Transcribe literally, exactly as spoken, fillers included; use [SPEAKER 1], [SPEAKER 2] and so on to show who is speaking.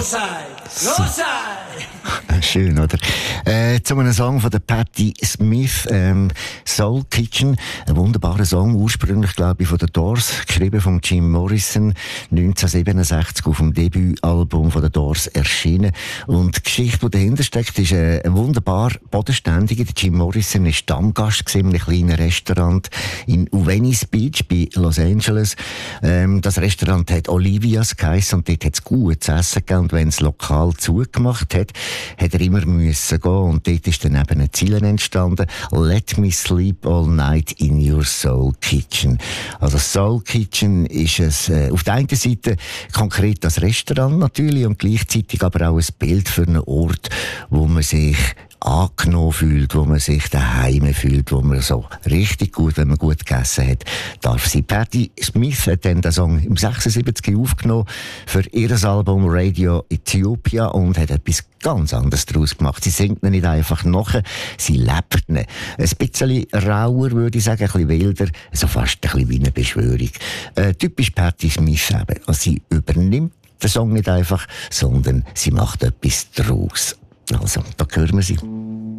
[SPEAKER 1] side, no side.
[SPEAKER 2] Schön, oder? Äh, zu einem Song von der Patti Smith, ähm, Soul Kitchen. Ein wunderbarer Song, ursprünglich, glaube ich, von den Doors, geschrieben von Jim Morrison, neunzehnhundertsiebenundsechzig auf dem Debütalbum von den Doors erschienen. Und die Geschichte, die dahinter steckt, ist äh, ein wunderbar bodenständiger. Der Jim Morrison war Stammgast in einem kleinen Restaurant in Venice Beach bei Los Angeles. Ähm, das Restaurant hat Olivia's geheissen und dort hat es gutes Essen gegeben. Und wenn das Lokal zugemacht hat, hat er immer müssen gehen. Und dort ist dann eben eine Ziele entstanden. Let me sleep all night in your Soul Kitchen. Also Soul Kitchen ist es äh, auf der einen Seite konkret das Restaurant natürlich und gleichzeitig aber auch ein Bild für einen Ort, wo man sich angenommen fühlt, wo man sich daheim fühlt, wo man so richtig gut, wenn man gut gegessen hat, darf sie. Patti Smith hat dann den Song im sechsundsiebzig aufgenommen für ihr Album Radio Ethiopia und hat etwas ganz anderes daraus gemacht. Sie singt ihn nicht einfach nachher, sie lebt ihn. Ein bisschen rauer, würde ich sagen, ein bisschen wilder, so fast ein bisschen wie eine Beschwörung. Äh, typisch Patti Smith eben. Also sie übernimmt den Song nicht einfach, sondern sie macht etwas daraus. Also, da hören wir sie.